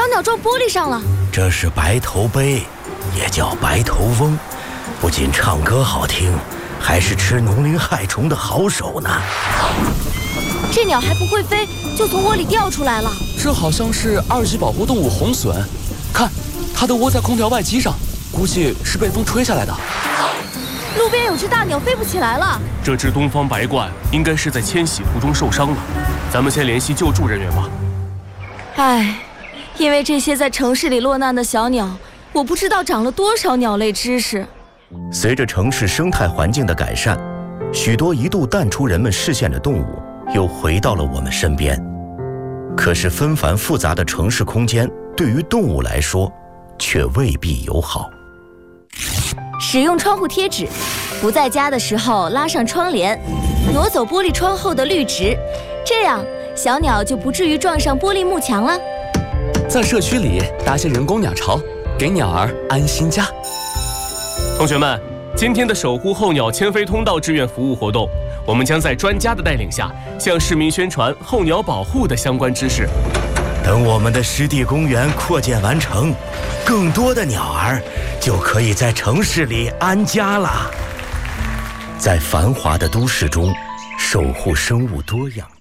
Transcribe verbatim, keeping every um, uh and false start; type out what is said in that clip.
小鸟撞玻璃上了。 这是白头鹎，也叫白头翁，不仅唱歌好听，还是吃农林害虫的好手呢。 这鸟还不会飞，就从窝里掉出来了。 这好像是二级保护动物红隼，看，它的窝在空调外机上，估计是被风吹下来的。 路边有只大鸟飞不起来了。 这只东方白鹳应该是在迁徙途中受伤了，咱们先联系救助人员吧。 唉，因为这些在城市里落难的小鸟，我不知道长了多少鸟类知识。 随着城市生态环境的改善，许多一度淡出人们视线的动物又回到了我们身边。可是纷繁复杂的城市空间对于动物来说却未必友好。 使用窗户贴纸，不在家的时候拉上窗帘，挪走玻璃窗后的绿植，这样小鸟就不至于撞上玻璃幕墙了。 在社区里搭些人工鸟巢，给鸟儿安心家。 同学们，今天的守护候鸟迁飞通道志愿服务活动，我们将在专家的带领下，向市民宣传候鸟保护的相关知识。 等我们的湿地公园扩建完成，更多的鸟儿就可以在城市里安家了。在繁华的都市中，守护生物多样